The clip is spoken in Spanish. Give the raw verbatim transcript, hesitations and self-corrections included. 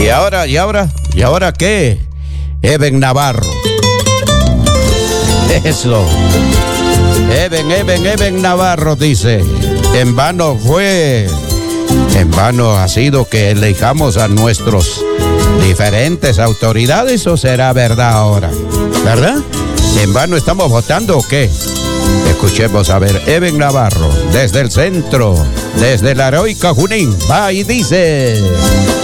¿Y ahora, y ahora, y ahora qué? Eben Navarro. Eso. Eben, Eben, Eben Navarro dice, en vano fue, en vano ha sido que elijamos a nuestros diferentes autoridades, o será verdad ahora, ¿verdad? ¿En vano estamos votando o qué? Escuchemos a ver, Eben Navarro, desde el centro, desde la heroica Junín, va y dice...